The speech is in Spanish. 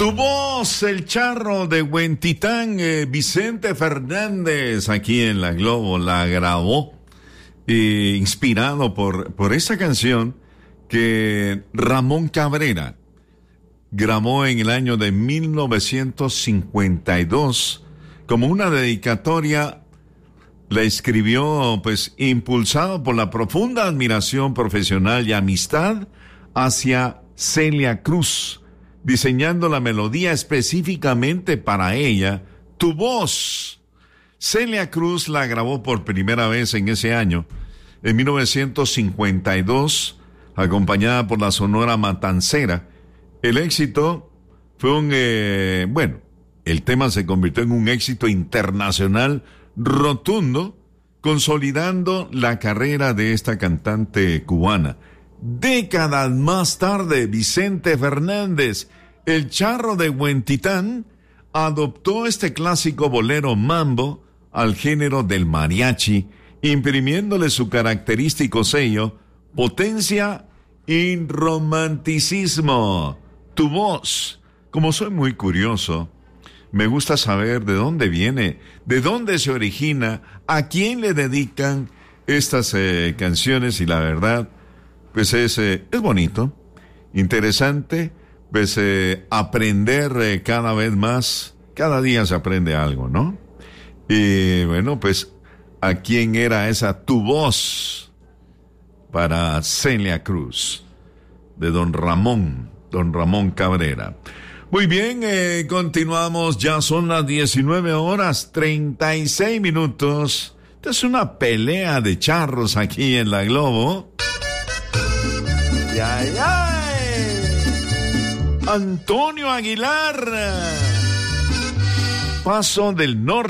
Tu voz, el charro de Huentitán, Vicente Fernández, aquí en La Globo, la grabó, inspirado por esa canción que Ramón Cabrera grabó en el año de 1952 como una dedicatoria. La escribió, pues, impulsado por la profunda admiración profesional y amistad hacia Celia Cruz, diseñando la melodía específicamente para ella, Tu voz. Celia Cruz la grabó por primera vez en ese año, en 1952, acompañada por la Sonora Matancera. El éxito fue el tema se convirtió en un éxito internacional rotundo, consolidando la carrera de esta cantante cubana. Décadas más tarde, Vicente Fernández, el charro de Huentitán, adoptó este clásico bolero mambo al género del mariachi, imprimiéndole su característico sello, potencia y romanticismo. Tu voz. Como soy muy curioso, me gusta saber de dónde viene, de dónde se origina, a quién le dedican estas canciones, y la verdad, pues es bonito, interesante, pues aprender cada vez más, cada día se aprende algo, ¿no? Y bueno, pues, ¿a quién era esa Tu voz? Para Celia Cruz, de don Ramón Cabrera. Muy bien, continuamos, ya son las 19:36. Esta es una pelea de charros aquí en La Globo. ¡Ay, ay! Antonio Aguilar, Paso del Norte.